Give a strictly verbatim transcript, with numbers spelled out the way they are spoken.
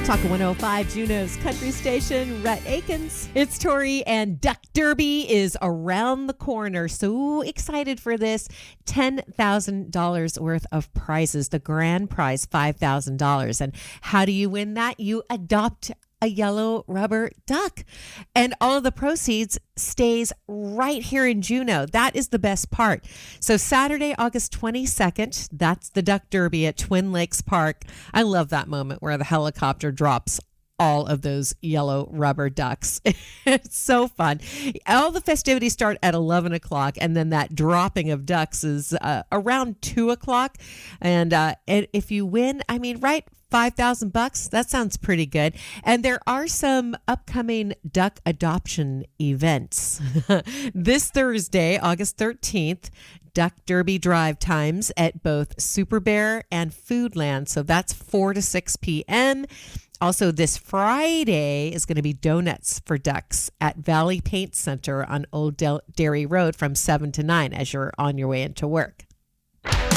Talk one oh five, Juneau's country station, Rhett Akins. It's Tori, and Duck Derby is around the corner. So excited for this. ten thousand dollars worth of prizes. The grand prize, five thousand dollars. And how do you win that? You adopt a yellow rubber duck, and all of the proceeds stays right here in Juneau. That is the best part. So Saturday, August twenty-second, that's the Duck Derby at Twin Lakes Park. I love that moment where the helicopter drops all of those yellow rubber ducks. It's so fun. All the festivities start at eleven o'clock, and then that dropping of ducks is uh, around two o'clock. And, uh, and if you win, I mean, right, five thousand bucks, that sounds pretty good. And there are some upcoming duck adoption events. This Thursday, August thirteenth, Duck Derby drive times at both Super Bear and Foodland. So that's four to six p.m. Also, this Friday is going to be donuts for ducks at Valley Paint Center on Old Del- Dairy Road from seven to nine as you're on your way into work.